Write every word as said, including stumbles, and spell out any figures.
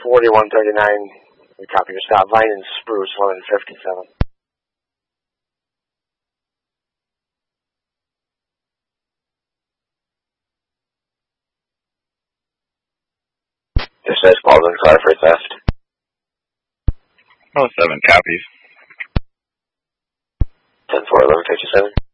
forty-one thirty-nine, we copy your stop. Vine and Spruce, one and fifty-seven. This is Baldwin, car for theft. Oh, seven copies. ten four eleven fifty-seven.